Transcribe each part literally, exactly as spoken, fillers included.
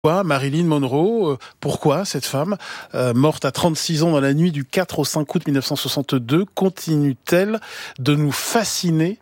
Pourquoi Marilyn Monroe, pourquoi cette femme, euh, morte à trente-six ans dans la nuit du quatre au cinq août mille neuf cent soixante-deux, continue-t-elle de nous fasciner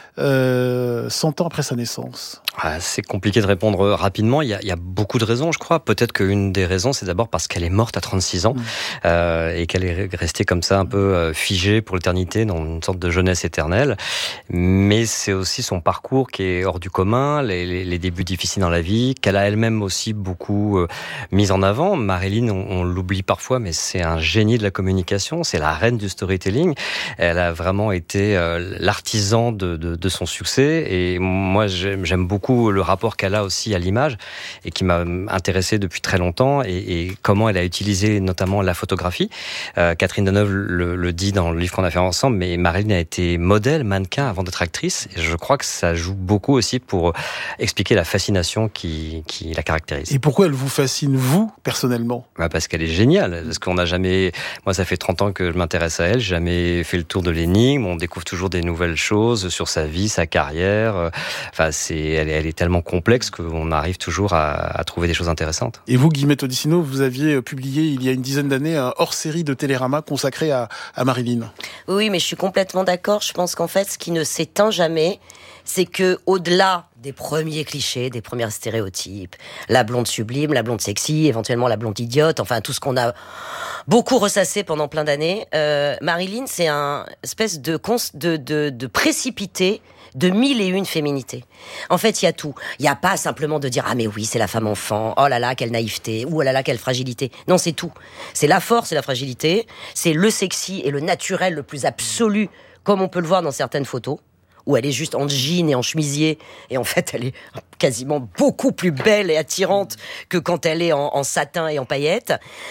euh, cent ans après sa naissance ? Ah, c'est compliqué de répondre rapidement. Il y, a, il y a beaucoup de raisons, je crois. Peut-être qu'une des raisons, c'est d'abord parce qu'elle est morte à trente-six ans mmh. euh, et qu'elle est restée comme ça un peu euh, figée pour l'éternité dans une sorte de jeunesse éternelle. Mais c'est aussi son parcours qui est hors du commun, les, les, les débuts difficiles dans la vie, qu'elle a elle-même aussi beaucoup euh, mis en avant. Marilyn, on, on l'oublie parfois, mais c'est un génie de la communication. C'est la reine du storytelling. Elle a vraiment été euh, l'artisan de, de, de son succès. Et moi, j'aime, j'aime beaucoup le rapport qu'elle a aussi à l'image et qui m'a intéressé depuis très longtemps et, et comment elle a utilisé notamment la photographie. Euh, Catherine Deneuve le, le dit dans le livre qu'on a fait ensemble, mais Marilyn a été modèle, mannequin avant d'être actrice et je crois que ça joue beaucoup aussi pour expliquer la fascination qui, qui la caractérise. Et pourquoi elle vous fascine, vous, personnellement ? Bah parce qu'elle est géniale, parce qu'on n'a jamais... Moi, ça fait trente ans que je m'intéresse à elle, j'ai jamais fait le tour de l'énigme, on découvre toujours des nouvelles choses sur sa vie, sa carrière. Enfin, c'est... Elle est Elle est tellement complexe qu'on arrive toujours à, à trouver des choses intéressantes. Et vous, Guillemette Odissino, vous aviez publié il y a une dizaine d'années un hors-série de Télérama consacré à, à Marilyn. Oui, mais je suis complètement d'accord. Je pense qu'en fait, ce qui ne s'éteint jamais, c'est que au-delà des premiers clichés, des premiers stéréotypes, la blonde sublime, la blonde sexy, éventuellement la blonde idiote, enfin tout ce qu'on a beaucoup ressassé pendant plein d'années, euh, Marilyn, c'est un espèce de, de, de, de précipité de mille et une féminités. En fait, il y a tout. Il n'y a pas simplement de dire « Ah mais oui, c'est la femme enfant, oh là là, quelle naïveté, ou oh là là, quelle fragilité ». Non, c'est tout. C'est la force et la fragilité, c'est le sexy et le naturel le plus absolu, comme on peut le voir dans certaines photos, où elle est juste en jean et en chemisier, et en fait, elle est quasiment beaucoup plus belle et attirante que quand elle est en, en satin et en paillettes.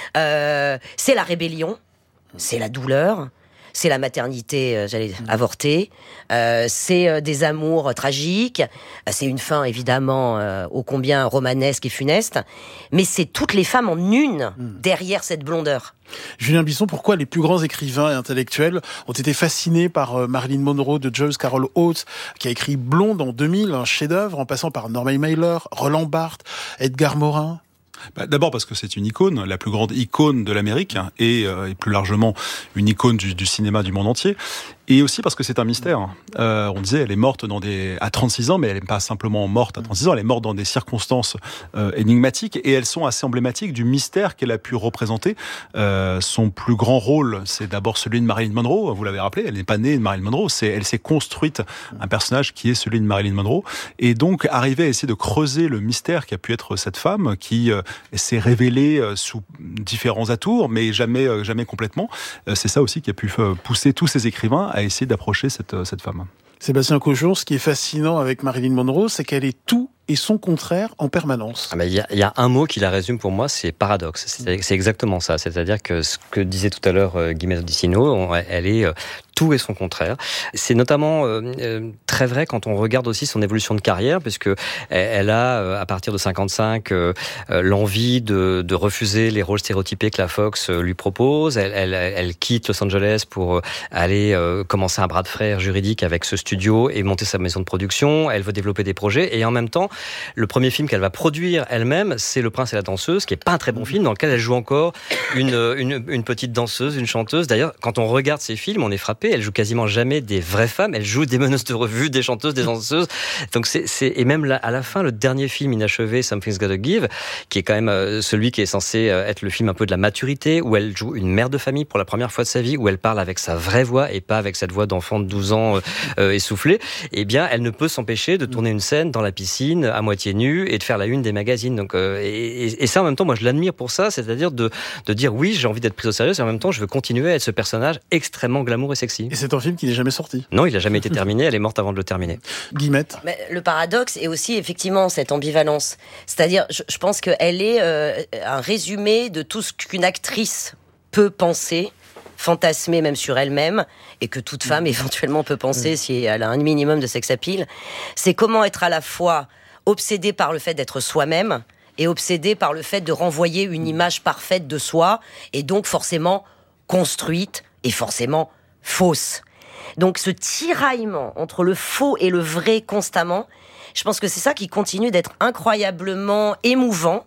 Euh, c'est la rébellion, c'est la douleur, c'est la maternité, euh, j'allais avorter, euh, c'est euh, des amours euh, tragiques, euh, c'est une fin évidemment euh, ô combien romanesque et funeste, mais c'est toutes les femmes en une derrière cette blondeur. Julien Bisson, pourquoi les plus grands écrivains et intellectuels ont été fascinés par euh, Marilyn Monroe de Joyce Carol Oates, qui a écrit Blonde en deux mille, un chef-d'œuvre, en passant par Norman Mailer, Roland Barthes, Edgar Morin? Bah, d'abord parce que c'est une icône, la plus grande icône de l'Amérique, hein, et, euh, et plus largement une icône du, du cinéma du monde entier. Et aussi parce que c'est un mystère. Euh, on disait, elle est morte dans des, à trente-six ans, mais elle n'est pas simplement morte à trente-six ans, elle est morte dans des circonstances euh, énigmatiques, et elles sont assez emblématiques du mystère qu'elle a pu représenter. Euh, son plus grand rôle, c'est d'abord celui de Marilyn Monroe, vous l'avez rappelé, elle n'est pas née de Marilyn Monroe, c'est, elle s'est construite un personnage qui est celui de Marilyn Monroe, et donc arriver à essayer de creuser le mystère qui a pu être cette femme, qui euh, s'est révélée euh, sous différents atours, mais jamais, euh, jamais complètement. Euh, c'est ça aussi qui a pu euh, pousser tous ces écrivains à essayer d'approcher cette, cette femme. Sébastien Cochon, ce qui est fascinant avec Marilyn Monroe, c'est qu'elle est tout et son contraire en permanence. Ah ben, il y a, il y a un mot qui la résume pour moi, c'est paradoxe. C'est, c'est exactement ça. C'est-à-dire que ce que disait tout à l'heure euh, Guillemette Odissino, elle est euh, tout et son contraire. C'est notamment euh, euh, très vrai quand on regarde aussi son évolution de carrière, puisque elle, elle a, euh, à partir de cinquante-cinq, euh, euh, l'envie de, de refuser les rôles stéréotypés que la Fox euh, lui propose. Elle, elle, elle quitte Los Angeles pour euh, aller euh, commencer un bras de fer juridique avec ce studio et monter sa maison de production. Elle veut développer des projets et en même temps, le premier film qu'elle va produire elle-même, c'est Le Prince et la danseuse, qui est pas un très bon film, dans lequel elle joue encore une, une, une petite danseuse, une chanteuse. D'ailleurs, quand on regarde ces films, on est frappé. Elle joue quasiment jamais des vraies femmes. Elle joue des meneuses de revue, des chanteuses, des danseuses. Donc c'est, c'est et même là, à la fin, le dernier film inachevé, Something's Gotta Give, qui est quand même euh, celui qui est censé être le film un peu de la maturité, où elle joue une mère de famille pour la première fois de sa vie, où elle parle avec sa vraie voix et pas avec cette voix d'enfant de douze ans euh, essoufflée. Eh bien, elle ne peut s'empêcher de tourner une scène dans la piscine à moitié nue et de faire la une des magazines. Donc, euh, et, et ça, en même temps, moi, je l'admire pour ça, c'est-à-dire de, de dire oui, j'ai envie d'être prise au sérieux, et en même temps, je veux continuer à être ce personnage extrêmement glamour et sexy. Et c'est un film qui n'est jamais sorti. Non, il n'a jamais été terminé, elle est morte avant de le terminer. Guillemette. Mais le paradoxe est aussi effectivement cette ambivalence. C'est-à-dire, je, je pense qu'elle est euh, un résumé de tout ce qu'une actrice peut penser, fantasmer même sur elle-même, et que toute femme éventuellement peut penser si elle a un minimum de sex appeal. C'est comment être à la fois obsédée par le fait d'être soi-même et obsédée par le fait de renvoyer une image parfaite de soi, et donc forcément construite et forcément fausse. Donc ce tiraillement entre le faux et le vrai constamment, je pense que c'est ça qui continue d'être incroyablement émouvant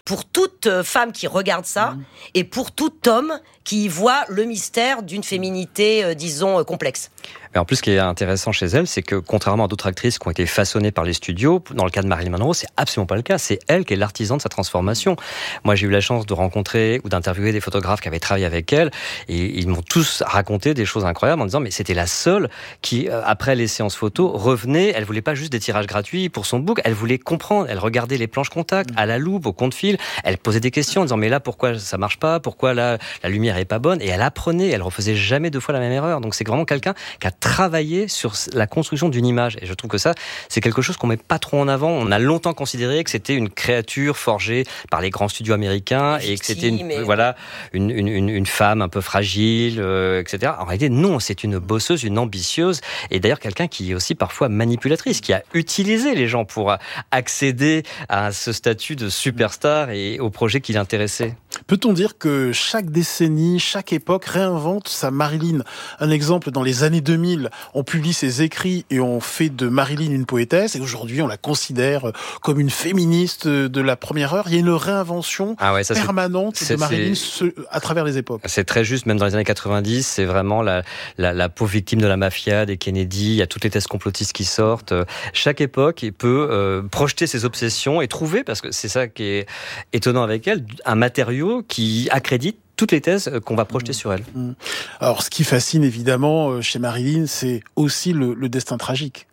pour toute femme qui regarde ça mmh. et pour tout homme qui voit le mystère d'une féminité, euh, disons, complexe. Mais en plus, ce qui est intéressant chez elle, c'est que contrairement à d'autres actrices qui ont été façonnées par les studios, dans le cas de Marilyn Monroe, c'est absolument pas le cas. C'est elle qui est l'artisan de sa transformation. Moi, j'ai eu la chance de rencontrer ou d'interviewer des photographes qui avaient travaillé avec elle, et ils m'ont tous raconté des choses incroyables en disant, mais c'était la seule qui, après les séances photos, revenait. Elle voulait pas juste des tirages gratuits pour son book, elle voulait comprendre. Elle regardait les planches contact à la loupe, au compte-fil. Elle posait des questions en disant, mais là, pourquoi ça marche pas? Pourquoi là, la lumière est pas bonne? Et elle apprenait. Elle refaisait jamais deux fois la même erreur. Donc, c'est vraiment quelqu'un qui a travailler sur la construction d'une image. Et je trouve que ça, c'est quelque chose qu'on met pas trop en avant. On a longtemps considéré que c'était une créature forgée par les grands studios américains et que c'était une, mais... voilà, une, une, une femme un peu fragile, euh, et cetera. En réalité, non, c'est une bosseuse, une ambitieuse et d'ailleurs quelqu'un qui est aussi parfois manipulatrice, qui a utilisé les gens pour accéder à ce statut de superstar et au projet qui l'intéressait. Peut-on dire que chaque décennie, chaque époque réinvente sa Marilyn? Un exemple, dans les années deux mille, on publie ses écrits et on fait de Marilyn une poétesse, et aujourd'hui on la considère comme une féministe de la première heure. Il y a une réinvention ah ouais, ça, permanente c'est, de Marilyn c'est, à travers les époques. C'est très juste, même dans les années quatre-vingt-dix, c'est vraiment la, la, la pauvre victime de la mafia, des Kennedy, il y a toutes les thèses complotistes qui sortent. Chaque époque peut euh, projeter ses obsessions et trouver, parce que c'est ça qui est étonnant avec elle, un matériau qui accrédite toutes les thèses qu'on va projeter mmh. sur elle. Mmh. Alors, ce qui fascine évidemment chez Marilyn, c'est aussi le, le destin tragique.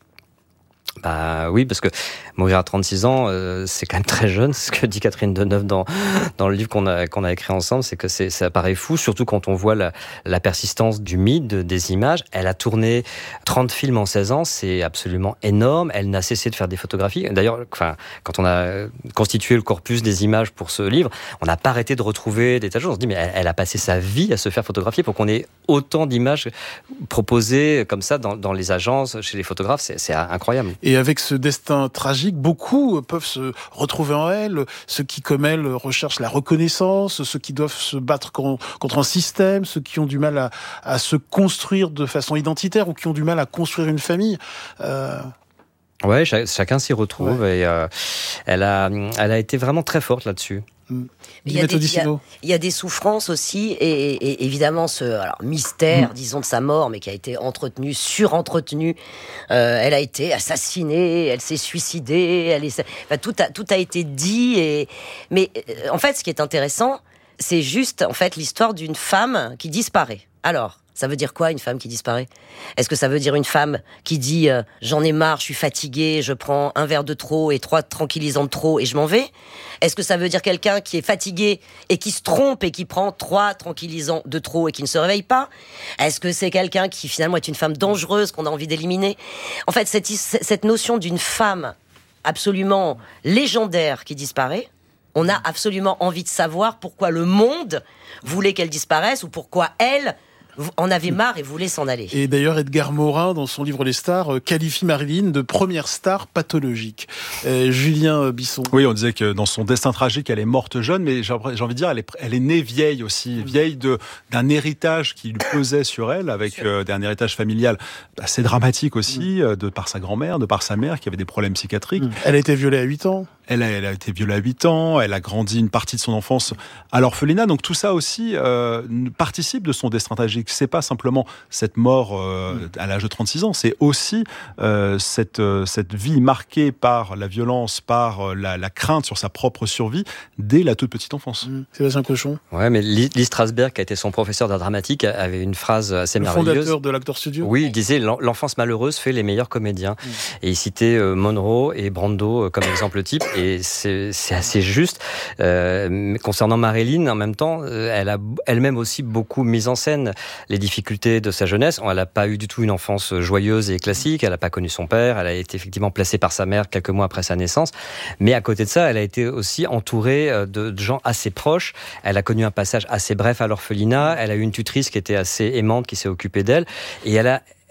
Bah oui, parce que mourir à trente-six ans, euh, c'est quand même très jeune. Ce que dit Catherine Deneuve dans dans le livre qu'on a qu'on a écrit ensemble, c'est que c'est ça paraît fou, surtout quand on voit la la persistance du mythe, de, des images. Elle a tourné trente films en seize ans, c'est absolument énorme. Elle n'a cessé de faire des photographies. D'ailleurs, enfin, quand on a constitué le corpus des images pour ce livre, on n'a pas arrêté de retrouver des tas de choses. On se dit mais elle, elle a passé sa vie à se faire photographier pour qu'on ait autant d'images proposées comme ça dans dans les agences, chez les photographes. C'est c'est incroyable. Et avec ce destin tragique, beaucoup peuvent se retrouver en elle. Ceux qui, comme elle, recherchent la reconnaissance, ceux qui doivent se battre contre un système, ceux qui ont du mal à, à se construire de façon identitaire ou qui ont du mal à construire une famille. Euh... Ouais, ch- chacun s'y retrouve ouais. et euh, elle a, elle a été vraiment très forte là-dessus. Il y, a des, il, y a, il y a des souffrances aussi et, et, et évidemment ce alors, mystère, mmh. disons, de sa mort, mais qui a été entretenu, surentretenu. Euh, elle a été assassinée, elle s'est suicidée, elle est, enfin, tout a tout a été dit. Et mais euh, en fait, ce qui est intéressant, c'est juste en fait l'histoire d'une femme qui disparaît. Alors. Ça veut dire quoi, une femme qui disparaît? Est-ce que ça veut dire une femme qui dit euh, « j'en ai marre, je suis fatiguée, je prends un verre de trop et trois tranquillisants de trop et je m'en vais » Est-ce que ça veut dire quelqu'un qui est fatigué et qui se trompe et qui prend trois tranquillisants de trop et qui ne se réveille pas? Est-ce que c'est quelqu'un qui finalement est une femme dangereuse qu'on a envie d'éliminer? En fait, cette, cette notion d'une femme absolument légendaire qui disparaît, on a absolument envie de savoir pourquoi le monde voulait qu'elle disparaisse ou pourquoi elle en avait marre et voulait s'en aller. Et d'ailleurs, Edgar Morin, dans son livre Les Stars, qualifie Marilyn de première star pathologique. Euh, Julien Bisson. Oui, on disait que dans son destin tragique, elle est morte jeune, mais j'ai envie de dire, elle est, elle est née vieille aussi, vieille de, d'un héritage qui lui pesait sur elle, avec euh, un héritage familial assez dramatique aussi, mmh. de par sa grand-mère, de par sa mère, qui avait des problèmes psychiatriques. Mmh. Elle a été violée à huit ans. Elle a, elle a été violée à huit ans, elle a grandi une partie de son enfance à l'orphelinat, donc tout ça aussi euh, participe de son destin tragique. C'est pas simplement cette mort euh, à l'âge de trente-six ans, c'est aussi euh, cette, euh, cette vie marquée par la violence, par euh, la, la crainte sur sa propre survie dès la toute petite enfance. Mmh. Sébastien Cochon. Ouais, mais Lee Strasberg, qui a été son professeur d'art dramatique, avait une phrase assez Le merveilleuse. Le fondateur de l'Actors Studio. Oui, il disait l'enfance malheureuse fait les meilleurs comédiens. Mmh. Et il citait euh, Monroe et Brando comme exemple type. Et c'est, c'est assez juste. Euh, mais concernant Marilyn, en même temps, elle a elle-même aussi beaucoup mis en scène les difficultés de sa jeunesse. Elle n'a pas eu du tout une enfance joyeuse et classique. Elle n'a pas connu son père. Elle a été effectivement placée par sa mère quelques mois après sa naissance. Mais à côté de ça, elle a été aussi entourée de, de gens assez proches. Elle a connu un passage assez bref à l'orphelinat. Elle a eu une tutrice qui était assez aimante, qui s'est occupée d'elle. Et elle a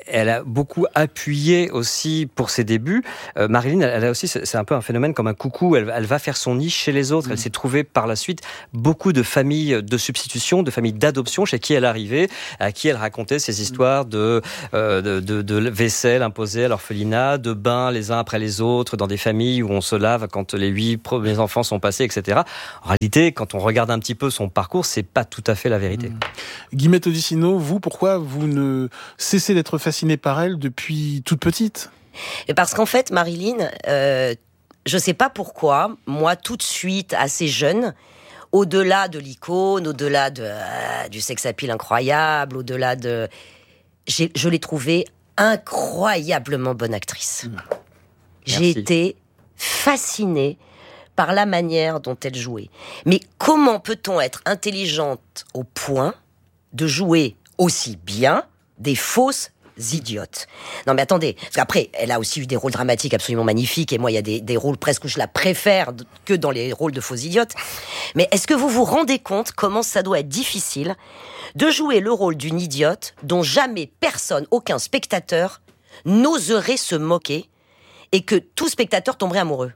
elle a beaucoup appuyé aussi pour ses débuts. Euh, Marilyn, elle, elle a aussi, c'est un peu un phénomène comme un coucou. Elle, elle va faire son niche chez les autres. Mmh. Elle s'est trouvée par la suite beaucoup de familles de substitution, de familles d'adoption chez qui elle arrivait, à qui elle racontait ses histoires de, euh, de, de, de vaisselle imposée à l'orphelinat, de bains les uns après les autres dans des familles où on se lave quand les huit premiers enfants sont passés, et cetera. En réalité, quand on regarde un petit peu son parcours, c'est pas tout à fait la vérité. Mmh. Guillemette Odissino, vous, pourquoi vous ne cessez d'être fasciné par elle depuis toute petite ? Et parce qu'en fait, Marilyn, euh, je sais pas pourquoi, moi, tout de suite, assez jeune, au-delà de l'icône, au-delà de, euh, du sex-appeal incroyable, au-delà de... J'ai, je l'ai trouvée incroyablement bonne actrice. Mmh. J'ai été fascinée par la manière dont elle jouait. Mais comment peut-on être intelligente au point de jouer aussi bien des fausses idiotes? Non mais attendez, parce qu'après, elle a aussi eu des rôles dramatiques absolument magnifiques, et moi il y a des, des rôles presque où je la préfère que dans les rôles de fausses idiotes. Mais est-ce que vous vous rendez compte comment ça doit être difficile de jouer le rôle d'une idiote dont jamais personne, aucun spectateur, n'oserait se moquer, et que tout spectateur tomberait amoureux?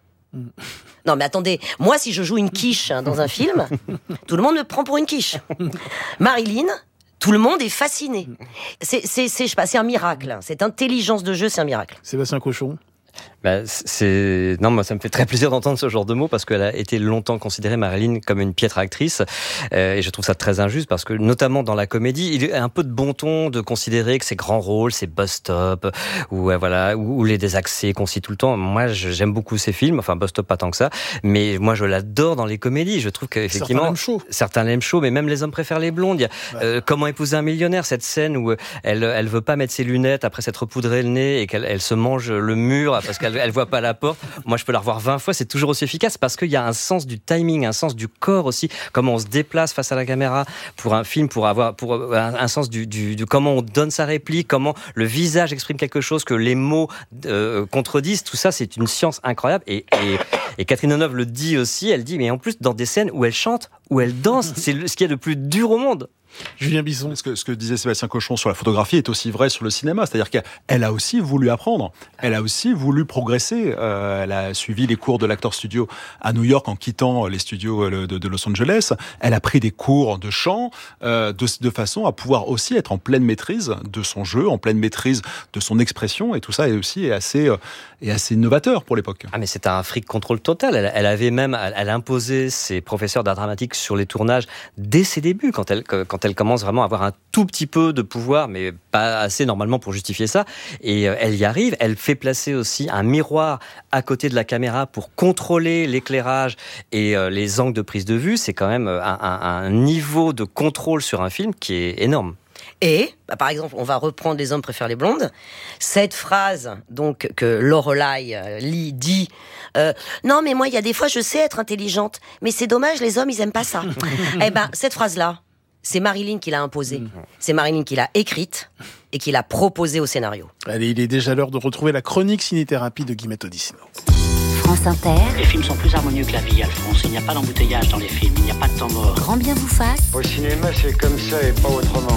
Non mais attendez, moi si je joue une quiche hein, dans un film, tout le monde me prend pour une quiche. Marilyn, tout le monde est fasciné. C'est, c'est, c'est, je sais pas, c'est un miracle. Cette intelligence de jeu, c'est un miracle. Sébastien Cochon. Bah, c'est... Non, moi, ça me fait très plaisir d'entendre ce genre de mots parce qu'elle a été longtemps considérée, Marilyn, comme une piètre actrice. Euh, et je trouve ça très injuste parce que, notamment dans la comédie, il y a un peu de bon ton de considérer que ses grands rôles, ses bus-stop, ou, euh, voilà, ou, ou les désaxés qu'on cite tout le temps. Moi, je, j'aime beaucoup ces films. Enfin, bus-stop, pas tant que ça. Mais moi, je l'adore dans les comédies. Je trouve qu'effectivement. Certains l'aiment chaud. Certains l'aiment chaud, mais même les hommes préfèrent les blondes. Il y a, ouais. euh, Comment épouser un millionnaire, cette scène où elle, elle veut pas mettre ses lunettes après s'être poudré le nez et qu'elle elle se mange le mur parce qu'elle elle voit pas la porte. Moi, je peux la revoir vingt fois, c'est toujours aussi efficace parce qu'il y a un sens du timing, un sens du corps aussi, comment on se déplace face à la caméra pour un film, pour avoir pour un, un sens du, du, du comment on donne sa réplique, comment le visage exprime quelque chose que les mots euh, contredisent. Tout ça, c'est une science incroyable. Et, et, et Catherine Deneuve le dit aussi. Elle dit, mais en plus dans des scènes où elle chante, où elle danse, c'est ce qu'il y a de plus dur au monde. Julien Bisson. Ce que, ce que disait Sébastien Cochon sur la photographie est aussi vrai sur le cinéma. C'est-à-dire qu'elle a aussi voulu apprendre. Elle a aussi voulu progresser. Euh, elle a suivi les cours de l'Actor Studio à New York en quittant les studios de, de Los Angeles. Elle a pris des cours de chant euh, de, de façon à pouvoir aussi être en pleine maîtrise de son jeu, en pleine maîtrise de son expression. Et tout ça est aussi assez, euh, est assez novateur pour l'époque. Ah mais c'est un fric contrôle total. Elle, elle avait même, elle, elle imposait ses professeurs d'art dramatique sur les tournages dès ses débuts, quand elle, quand elle commence vraiment à avoir un tout petit peu de pouvoir, mais pas assez normalement pour justifier ça. Et euh, elle y arrive. Elle fait placer aussi un miroir à côté de la caméra pour contrôler l'éclairage et euh, les angles de prise de vue. C'est quand même un, un, un niveau de contrôle sur un film qui est énorme. Et, bah, par exemple, on va reprendre Les hommes préfèrent les blondes. Cette phrase, donc, que Lorelai euh, Lee dit, euh, non, mais moi, il y a des fois, je sais être intelligente, mais c'est dommage, les hommes, ils aiment pas ça. Eh ben, cette phrase-là, c'est Marilyn qui l'a imposée. Mmh. C'est Marilyn qui l'a écrite et qui l'a proposée au scénario. Allez, il est déjà l'heure de retrouver la chronique ciné-thérapie de Guillemette Odissino. France Inter. Les films sont plus harmonieux que la vie, Alphonse. Il n'y a pas d'embouteillage dans les films, il n'y a pas de temps mort. Grand bien vous fasse. Au cinéma, c'est comme ça et pas autrement.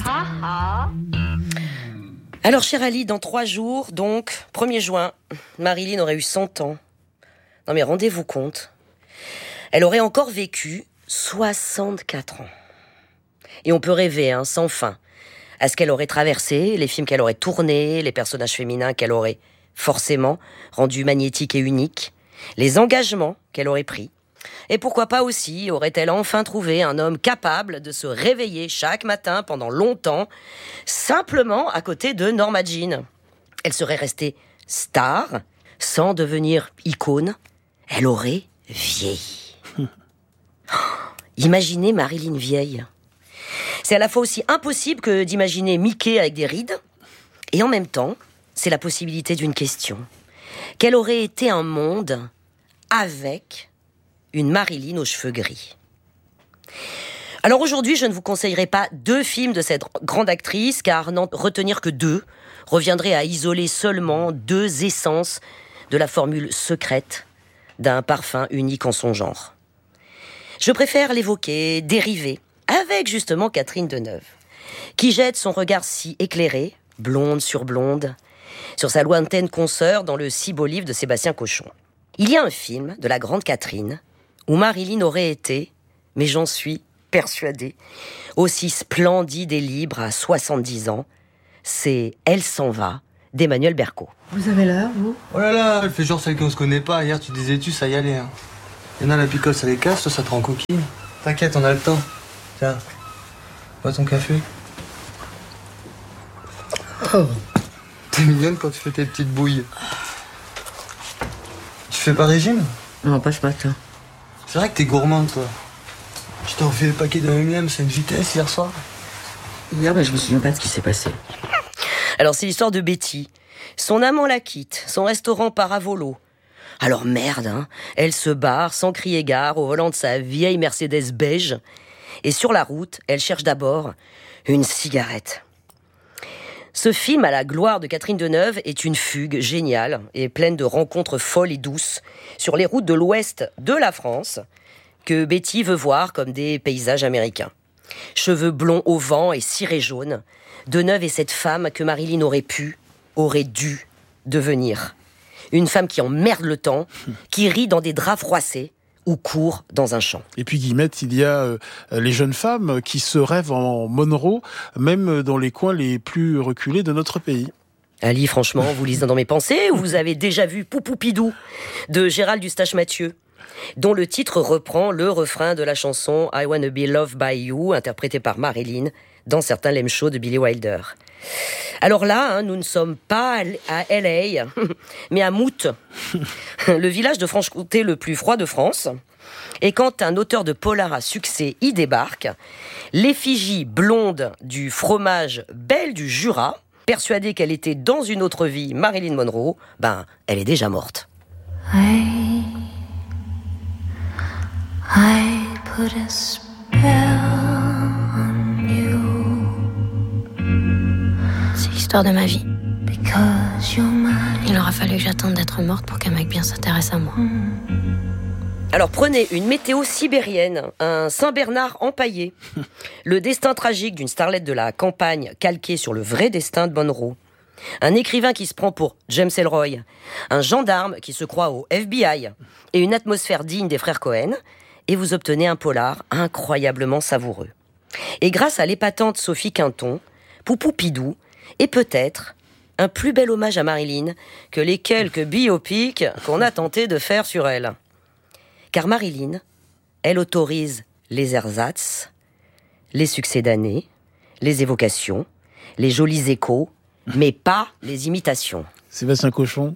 Alors, chère Ali, dans trois jours, donc, premier juin, Marilyn aurait eu cent ans. Non mais rendez-vous compte. Elle aurait encore vécu soixante-quatre ans. Et on peut rêver, hein, sans fin, à ce qu'elle aurait traversé, les films qu'elle aurait tournés, les personnages féminins qu'elle aurait forcément rendus magnétiques et uniques, les engagements qu'elle aurait pris. Et pourquoi pas aussi aurait-elle enfin trouvé un homme capable de se réveiller chaque matin pendant longtemps, simplement à côté de Norma Jean. Elle serait restée star, sans devenir icône. Elle aurait vieilli. Imaginez Marilyn vieille. C'est à la fois aussi impossible que d'imaginer Mickey avec des rides, et en même temps, c'est la possibilité d'une question. Quel aurait été un monde avec une Marilyn aux cheveux gris? Alors aujourd'hui, je ne vous conseillerai pas deux films de cette grande actrice, car n'en retenir que deux reviendrait à isoler seulement deux essences de la formule secrète d'un parfum unique en son genre. Je préfère l'évoquer dérivé, avec justement Catherine Deneuve, qui jette son regard si éclairé, blonde sur blonde, sur sa lointaine consoeur dans le si beau livre de Sébastien Cochon. Il y a un film de la grande Catherine où Marilyn aurait été, mais j'en suis persuadée, aussi splendide et libre à soixante-dix ans. C'est Elle s'en va d'Emmanuel Berco. Vous avez l'heure, vous? Oh là là, elle fait genre celle qu'on se connaît pas. Hier, tu disais tu, ça y allait. Hein. Y en a la picole, ça les casse, toi, ça te rend coquine. T'inquiète, on a le temps. Tiens, bois ton café. Oh. T'es mignonne quand tu fais tes petites bouilles. Tu fais pas régime? Non, pas ce matin. C'est vrai que t'es gourmande, toi. Je t'ai refait le paquet de M and M's à une vitesse hier soir. Hier, ben, je me souviens pas de ce qui s'est passé. Alors, c'est l'histoire de Betty. Son amant la quitte, son restaurant part à volo. Alors merde, hein, elle se barre sans crier gare au volant de sa vieille Mercedes beige. Et sur la route, elle cherche d'abord une cigarette. Ce film à la gloire de Catherine Deneuve est une fugue géniale et pleine de rencontres folles et douces sur les routes de l'ouest de la France que Betty veut voir comme des paysages américains. Cheveux blonds au vent et ciré jaune, Deneuve est cette femme que Marilyn aurait pu, aurait dû devenir. Une femme qui emmerde le temps, qui rit dans des draps froissés ou court dans un champ. Et puis Guillemette, il y a euh, les jeunes femmes qui se rêvent en Monroe, même dans les coins les plus reculés de notre pays. Ali, franchement, vous lisez dans mes pensées ou vous avez déjà vu Poupoupidou de Gérald Eustache-Mathieu, dont le titre reprend le refrain de la chanson I Wanna Be Loved by You, interprétée par Marilyn dans certains lame shows de Billy Wilder. Alors là, hein, nous ne sommes pas à L A, mais à Mout, le village de Franche-Comté le plus froid de France. Et quand un auteur de polar à succès y débarque, l'effigie blonde du fromage Belle du Jura, persuadée qu'elle était dans une autre vie Marilyn Monroe, ben, elle est déjà morte. I, I put a spell on you. C'est l'histoire de ma vie. Because you're mine. Il aura fallu que j'attende d'être morte pour qu'un mec bien s'intéresse à moi. Alors prenez une météo sibérienne, un Saint-Bernard empaillé, le destin tragique d'une starlette de la campagne calqué sur le vrai destin de Monroe, un écrivain qui se prend pour James Ellroy, un gendarme qui se croit au F B I et une atmosphère digne des frères Cohen, et vous obtenez un polar incroyablement savoureux. Et grâce à l'épatante Sophie Quinton, Poupoupidou est peut-être un plus bel hommage à Marilyn que les quelques biopics qu'on a tenté de faire sur elle. Car Marilyn, elle autorise les ersatz, les succès d'année, les évocations, les jolis échos, mais pas les imitations. Sébastien Cochon.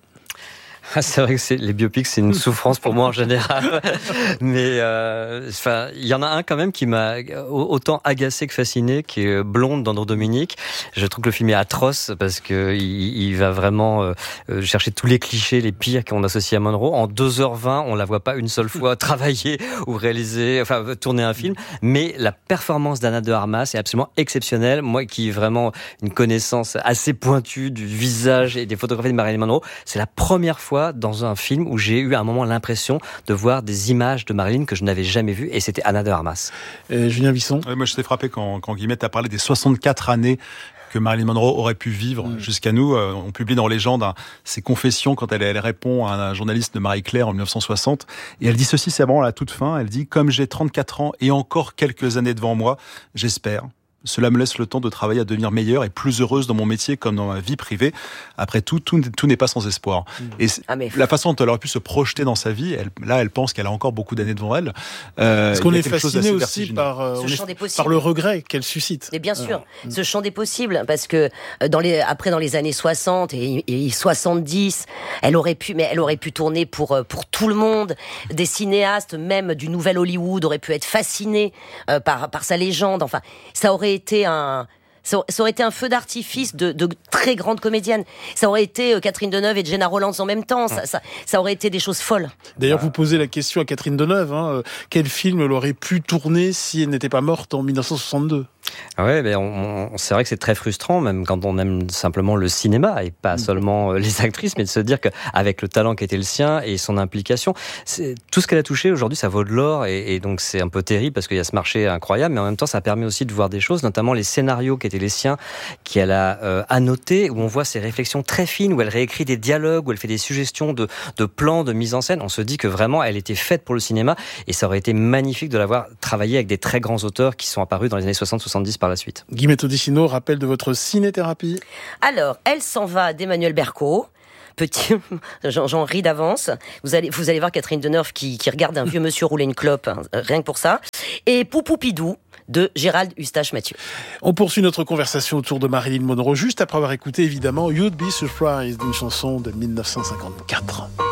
Ah, c'est vrai que c'est, les biopics, c'est une souffrance pour moi en général. Mais euh, enfin, il y en a un quand même qui m'a autant agacé que fasciné, qui est Blonde d'Andrew Dominique. Je trouve que le film est atroce parce que il, il va vraiment euh, chercher tous les clichés, les pires qu'on associe à Monroe. En deux heures vingt, on la voit pas une seule fois travailler ou réaliser, enfin tourner un film. Mais la performance d'Anna de Armas est absolument exceptionnelle. Moi, qui ai vraiment une connaissance assez pointue du visage et des photographies de Marilyn Monroe, c'est la première fois dans un film où j'ai eu à un moment l'impression de voir des images de Marilyn que je n'avais jamais vues, et c'était Anna de Armas. Et Julien Bisson. Ouais, moi, je t'ai frappé quand, quand Guillemette a parlé des soixante-quatre années que Marilyn Monroe aurait pu vivre mmh. jusqu'à nous. Euh, on publie dans Légende hein, ses confessions quand elle, elle répond à un journaliste de Marie-Claire en dix-neuf cent soixante. Et elle dit ceci, c'est vraiment à la toute fin. Elle dit « Comme j'ai trente-quatre ans et encore quelques années devant moi, j'espère. Cela me laisse le temps de travailler à devenir meilleure et plus heureuse dans mon métier comme dans ma vie privée. Après tout, tout, tout n'est pas sans espoir. Mmh. » Et ah mais... la façon dont elle aurait pu se projeter dans sa vie, elle, là, elle pense qu'elle a encore beaucoup d'années devant elle. Euh, Parce qu'on est fasciné aussi par, euh, est, par le regret qu'elle suscite. Mais bien sûr, euh, ce champ des possibles, parce que dans les, après, dans les années soixante et, et soixante-dix, elle aurait pu, mais elle aurait pu tourner pour, pour tout le monde. Des cinéastes, même du nouvel Hollywood, auraient pu être fascinés euh, par, par sa légende. Enfin, ça aurait été un, ça aurait été un feu d'artifice de, de très grandes comédiennes. Ça aurait été Catherine Deneuve et Gena Rowlands en même temps. Ça, ça, ça aurait été des choses folles. D'ailleurs, vous posez la question à Catherine Deneuve. Hein, quel film elle aurait pu tourner si elle n'était pas morte en dix-neuf cent soixante-deux? Ah ouais, ben on, on, c'est vrai que c'est très frustrant, même quand on aime simplement le cinéma et pas seulement les actrices, mais de se dire qu'avec le talent qui était le sien et son implication, c'est, tout ce qu'elle a touché aujourd'hui, ça vaut de l'or, et, et donc c'est un peu terrible parce qu'il y a ce marché incroyable, mais en même temps, ça permet aussi de voir des choses, notamment les scénarios qui étaient étaient les siens, qu'elle a euh, annotés, où on voit ses réflexions très fines, où elle réécrit des dialogues, où elle fait des suggestions de, de plans, de mise en scène. On se dit que vraiment, elle était faite pour le cinéma, et ça aurait été magnifique de l'avoir travaillé avec des très grands auteurs qui sont apparus dans les années soixante soixante-dix par la suite. Guillemette Odissino, rappel de votre ciné-thérapie. Alors, Elle s'en va d'Emmanuel Berco. Petit, j'en, j'en ris d'avance. Vous allez, vous allez voir Catherine Deneuve qui, qui regarde un vieux monsieur rouler une clope, hein, rien que pour ça. Et Poupoupidou de Gérald Eustache-Mathieu. On poursuit notre conversation autour de Marilyn Monroe, juste après avoir écouté évidemment You'd Be Surprised, une chanson de mille neuf cent cinquante-quatre.